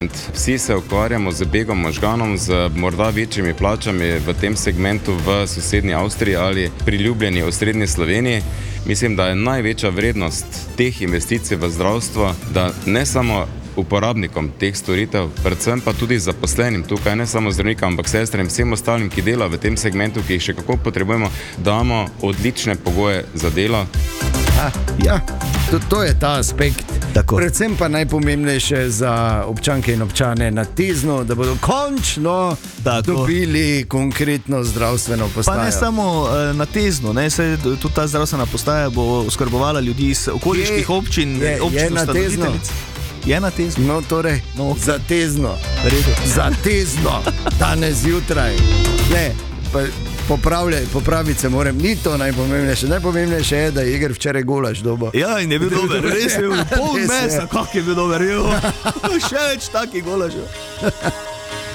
Vsi se ukvarjamo z begom možganov, z morda večjimi plačami v tem segmentu v sosednji Avstriji ali priljubljeni osrednji Sloveniji. Mislim, da je največja vrednost teh investicij v zdravstvo, da ne samo uporabnikom teh storitev, predvsem pa tudi zaposlenim tukaj, ne samo zdravnikom, ampak sestram in vsem ostalim, ki delajo v tem segmentu, ki jih še kako potrebujemo, damo odlične pogoje za delo. Ja, to je ta aspekt. Tako. Predvsem pa najpomembnejše za občanke in občane na Tezno, da bodo končno dobili konkretno zdravstveno postajo. Pa ne samo na Tezno, tudi ta zdravstvena postaja bo oskrbovala ljudi iz okoliških občin. Je na Tezno. Je na Tezno. No, torej, za Tezno. Redo. Za Tezno, danes zjutraj. Ne, popraviti se moram, ni to najpomembnejše. Najpomembnejše je, da je Igor včeraj golaž dobo. Ja, in je bil dober, res je bil pol mesa, kak je bil dober. Še več takih golažev.